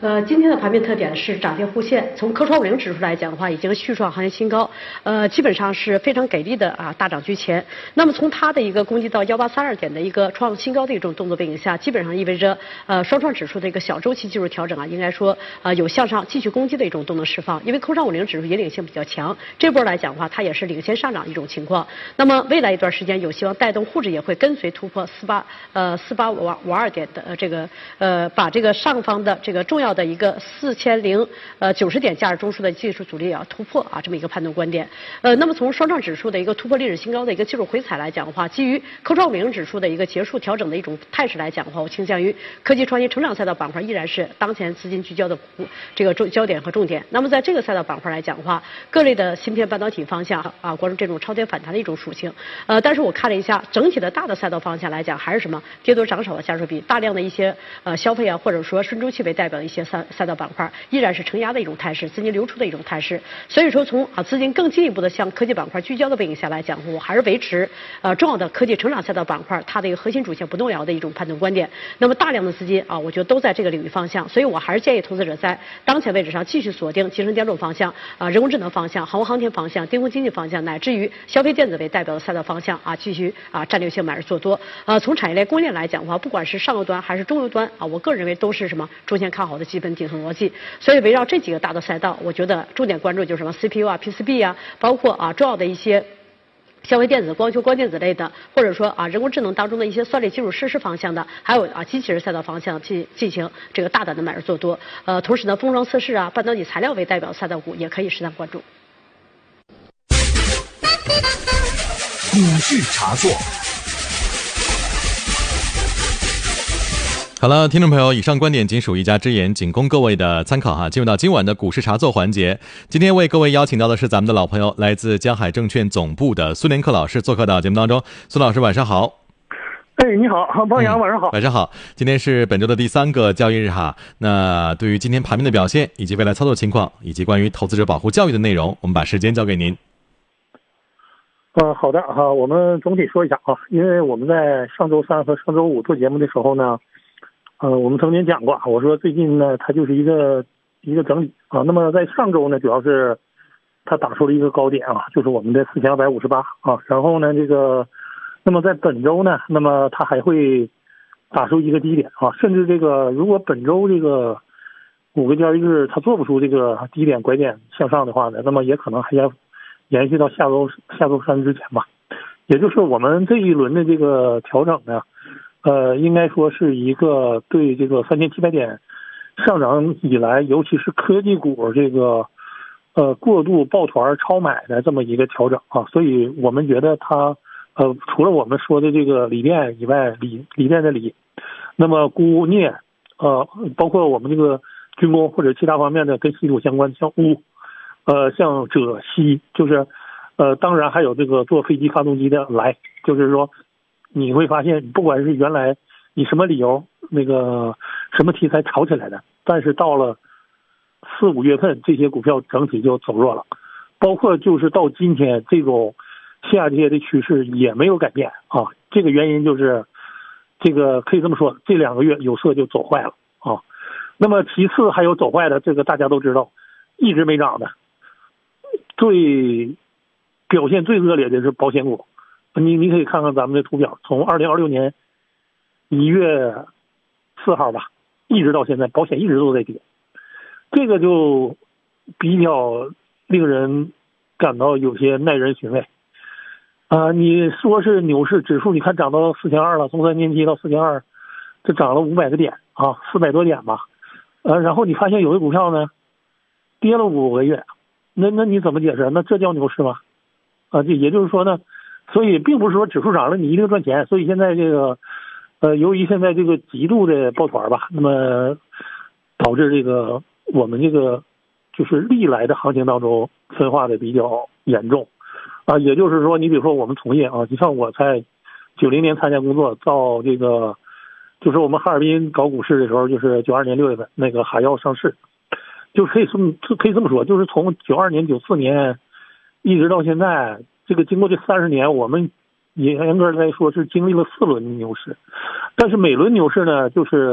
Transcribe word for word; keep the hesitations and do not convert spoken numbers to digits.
呃，今天的盘面特点是涨跌互现。从科创五零指数来讲的话，已经续创行业新高，呃，基本上是非常给力的啊，大涨居前。那么从它的一个攻击到幺八三二点的一个创新高的一种动作背景下，基本上意味着呃双创指数的一个小周期技术调整啊，应该说呃有向上继续攻击的一种动能释放。因为科创五零指数引领性比较强，这波来讲的话，它也是领先上涨的一种情况。那么未来一段时间有希望带动沪指也会跟随突破四八呃四八五五二点的、呃、这个呃把这个上方的这个重要的一个四千零呃九十点价值中枢的技术阻力啊突破啊这么一个判断观点。呃，那么从双创指数的一个突破历史新高的一个技术回踩来讲的话，基于科创五零指数的一个结束调整的一种态势来讲的话，我倾向于科技创新成长赛道板块依然是当前资金聚焦的这个重焦点和重点。那么在这个赛道板块来讲的话，各类的芯片半导体方向啊，关注这种超跌反弹的一种属性。呃，但是我看了一下整体的大的赛道方向来讲，还是什么跌多涨少的下手比，大量的一些呃消费啊，或者说顺周期为代表的一些赛赛道板块依然是承压的一种态势，资金流出的一种态势。所以说从啊资金更进一步的向科技板块聚焦的背景下来讲，我还是维持呃重要的科技成长赛道板块它的一个核心主线不动摇的一种判断观点。那么大量的资金啊，我觉得都在这个领域方向，所以我还是建议投资者在当前位置上继续锁定集成电路方向啊、人工智能方向、航空航天方向、低空经济方向，乃至于消费电子为代表的赛道方向啊，继续啊战略性买入做多。呃，从产业链供应链来讲的话，不管是上游端还是中游端啊，我个人认为都是什么中线看好的基本底层逻辑。所以围绕这几个大的赛道，我觉得重点关注就是什么 C P U 啊、P C B 啊，包括啊重要的一些消费电子、光学、光电子类的，或者说啊人工智能当中的一些算力基础设施方向的，还有啊机器人赛道方向去进行这个大胆的买入做多。呃，同时呢，封装测试啊、半导体材料为代表的赛道股也可以适当关注。 股市茶座。 好了，听众朋友，以上观点仅属一家之言，仅供各位的参考哈。进入到今晚的股市茶座环节，今天为各位邀请到的是咱们的老朋友，来自江海证券总部的苏连克老师做客到节目当中。苏老师晚上好。 哎，你好，方阳，晚上好、嗯。 晚上好，今天是本周的第三个交易日哈。那对于今天盘面的表现，以及未来操作情况，以及关于投资者保护教育的内容，我们把时间交给您。 呃，好的哈，我们总体说一下啊，因为我们在上周三和上周五做节目的时候呢。呃，我们曾经讲过，我说最近呢，它就是一个一个整理啊。那么在上周呢，主要是它打出了一个高点啊，就是我们的四千二百五十八啊。然后呢，这个，那么在本周呢，那么它还会打出一个低点啊，甚至这个如果本周这个五个交易日它做不出这个低点拐点向上的话呢，那么也可能还要延续到下周下周三之前吧。也就是我们这一轮的这个调整呢。呃，应该说是一个对这个三千七百点上涨以来，尤其是科技股这个呃过度抱团超买的这么一个调整啊，所以我们觉得它呃除了我们说的这个锂电以外，锂锂电的锂，那么钴镍呃包括我们这个军工或者其他方面的跟稀土相关，像钨呃像锗锡，就是呃当然还有这个做飞机发动机的来，就是说。你会发现，不管是原来你什么理由，那个什么题材炒起来的，但是到了四五月份，这些股票整体就走弱了。包括就是到今天这种下跌的趋势也没有改变啊。这个原因就是，这个可以这么说，这两个月有色就走坏了啊。那么其次还有走坏的，这个大家都知道，一直没涨的，最表现最恶劣的是保险股。你你可以看看咱们的图表，从二零二六年一月四号吧，一直到现在，保险一直都在跌，这个就比较令人感到有些耐人寻味。啊、呃，你说是牛市指数，你看涨到四千二了，从三千七到四千二，这涨了五百个点啊，四百多点吧。呃，然后你发现有的股票呢跌了五个月，那那你怎么解释？那这叫牛市吗？啊，这也就是说呢。所以并不是说指数涨了你一定赚钱，所以现在这个，呃，由于现在这个极度的抱团吧，那么导致这个我们这个就是历来的行情当中分化的比较严重，啊，也就是说，你比如说我们从业啊，就像我在九零年参加工作，到这个就是我们哈尔滨搞股市的时候，就是九二年六月份那个海药上市，就可以这么可以这么说，就是从九二年九四年一直到现在。这个经过这三十年，我们也严格来说是经历了四轮牛市，但是每轮牛市呢，就是